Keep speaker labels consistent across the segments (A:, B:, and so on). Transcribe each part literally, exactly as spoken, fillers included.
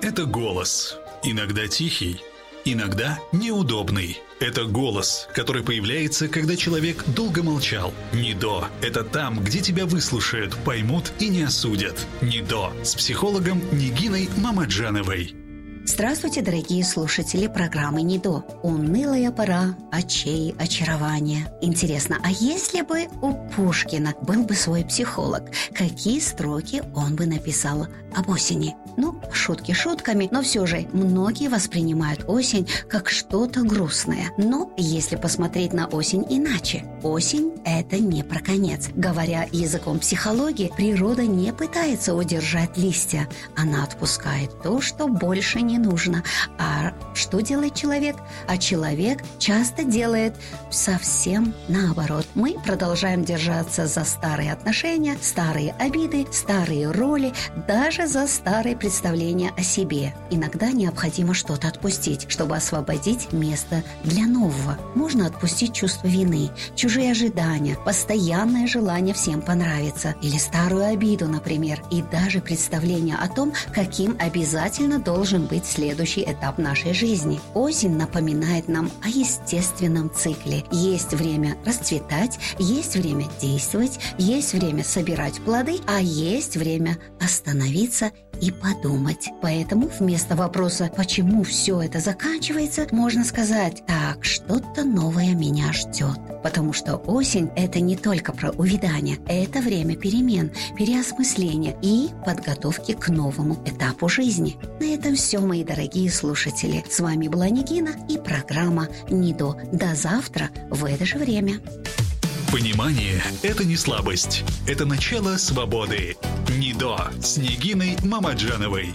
A: Это голос. Иногда тихий, иногда неудобный. Это голос, который появляется, когда человек долго молчал. НИДО – это там, где тебя выслушают, поймут и не осудят. НИДО с психологом Нигиной Мамаджановой.
B: Здравствуйте, дорогие слушатели программы НИДО. Унылая пора очей очарования. Интересно, а если бы у Пушкина был бы свой психолог, какие строки он бы написал об осени? Ну, шутки шутками, но все же многие воспринимают осень как что-то грустное. Но если посмотреть на осень иначе, осень – это не про конец. Говоря языком психологии, природа не пытается удержать листья. Она отпускает то, что больше не нужно. А что делает человек? А человек часто делает совсем наоборот. Мы продолжаем держаться за старые отношения, старые обиды, старые роли, даже за старые представления о себе. Иногда необходимо что-то отпустить, чтобы освободить место для нового. Можно отпустить чувство вины, чужие ожидания, постоянное желание всем понравиться или старую обиду, например, и даже представление о том, каким обязательно должен быть следующий этап нашей жизни. Осень напоминает нам о естественном цикле. Есть время расцветать, есть время действовать, есть время собирать плоды, а есть время остановиться и подумать. Поэтому вместо вопроса, почему все это заканчивается, можно сказать: так, что-то новое меня ждет. Потому что осень – это не только про увядание, это время перемен, переосмысления и подготовки к новому этапу жизни. На этом все, мои дорогие слушатели. С вами была Нигина и программа НИДО. До завтра в это же время.
A: Понимание – это не слабость. Это начало свободы. НИДО с Нигиной Мамаджановой.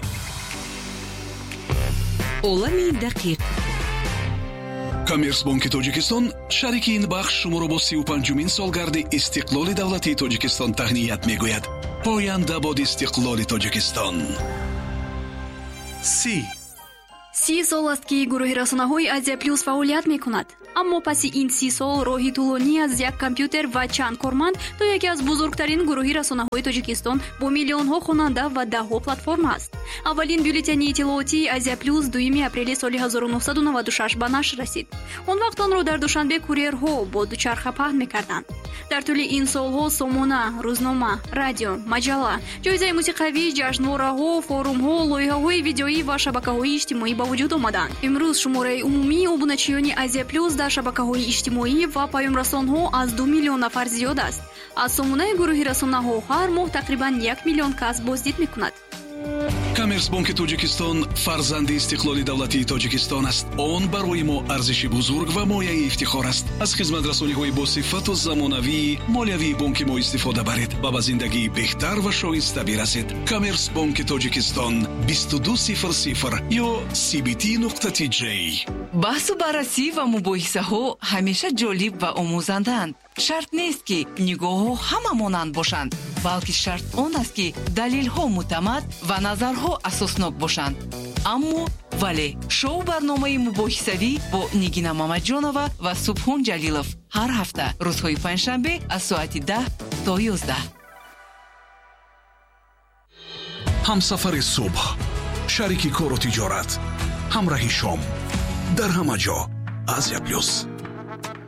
C: олами дақиқ.
D: Коммерцбанки Тоҷикистон шарики ин бахш шуморо бо си و панҷумин солгарди истиқлоли давлатии Тоҷикистон таҳният мегӯяд. Поянда бод истиқлоли Тоҷикистон.
E: си سی سال است که گروه رسانه‌های آزیا پلاس فعالیت می‌کند. اما پس این سی سال راهی طولانی از یک کامپیوتر و چند کارمند تا یکی از بزرگترین گروه رسانه‌های تاجیکستان با میلیون‌ها خواننده و ده‌ها پلتفرم است. اولین بولتن اطلاعاتی آزیا پلاس دوم اپریل سال هزار و نهصد و نود و شش به نشر رسید. آن وقت آن را در دوشنبه کوریرها با دوچرخه پهن می‌کردند. در طول این سال‌ها سامانه، روزنامه، رادیو، مجله، جایزه موسیقوی، جشنواره‌ها، فورум‌ها، لایحه‌های ویدیویی و شبکه‌های اجتماعی با وجود آمدند. امروز شماره عمومی ابونچیان آزیا پلاس در شبکه‌های اجتماعی و پیام‌رسان‌ها از دو میلیون نفر زیاد است. از سامانه گروه رسانه‌ها هر ماه تقریباً یک میلیون کس بازدید می‌کند.
D: коммерцбанки Тоҷикистон фарзанди истиқлоли давлатии Тоҷикистон аст. Он барои мо арзиши бузург ва мояи ифтихор аст. аз хизматрасониҳои босифату замонавии молиявии бонки мо истифода баред ва ба зиндагии беҳтар ва шоиста бирасед. коммерцбанки Тоҷикистон бисту ду сифр сифр ё си би ти нуқта ти ҷей.
C: баҳсу баррасӣ ва мубоҳисаҳо ҳамеша ҷолиб ва омӯзанданд. шарт нест ки нигоҳҳо ҳама монанд бошанд, балки шарт он аст ки далелҳо муътамад ва назарҳо асоснок бошанд. аммо вале шоу барномаи мубоҳисавӣ бо Нигина Мамаҷонова ва Субҳон Ҷалилов ҳар ҳафта рӯзҳои панҷшанбе аз соати даҳ то ёздаҳ.
D: ҳамсафари субҳ, шарики кору тиҷорат, ҳамраҳи шом, дар ҳама ҷо Азия Плюс.